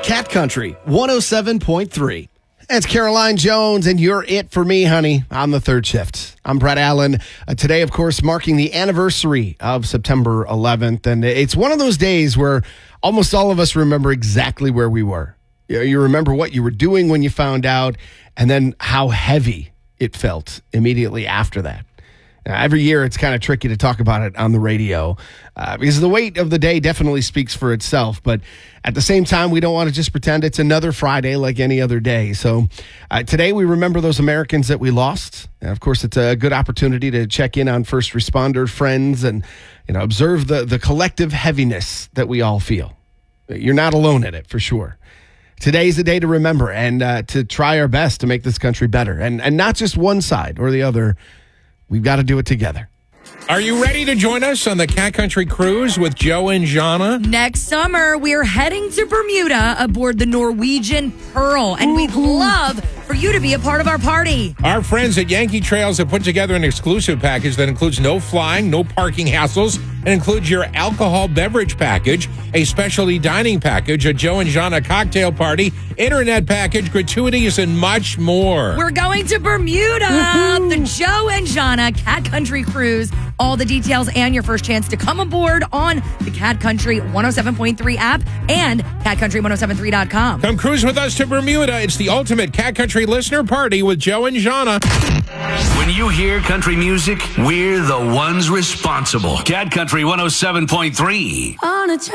Cat Country 107.3. It's Caroline Jones, and you're it for me, honey, on the third shift. I'm Brett Allen. Today, of course, marking the anniversary of September 11th. And it's one of those days where almost all of us remember exactly where we were. You remember what you were doing when you found out, and then how heavy it felt immediately after that. Every year, it's kind of tricky to talk about it on the radio because the weight of the day definitely speaks for itself. But at the same time, we don't want to just pretend it's another Friday like any other day. So today, we remember those Americans that we lost. And of course, it's a good opportunity to check in on first responder friends and observe the collective heaviness that we all feel. You're not alone in it, for sure. Today's the day to remember and to try our best to make this country better. And not just one side or the other. We've got to do it together. Are you ready to join us on the Cat Country Cruise with Joe and Jana? Next summer, we're heading to Bermuda aboard the Norwegian Pearl, and we'd love for you to be a part of our party. Our friends at Yankee Trails have put together an exclusive package that includes no flying, no parking hassles, and includes your alcohol beverage package, a specialty dining package, a Joe and Jana cocktail party, internet package, gratuities, and much more. We're going to Bermuda, the Joe and Jana Cat Country Cruise. All the details and your first chance to come aboard on the Cat Country 107.3 app and catcountry1073.com. Come cruise with us to Bermuda. It's the ultimate Cat Country listener party with Joe and Jana. When you hear country music, we're the ones responsible. Cat Country 107.3.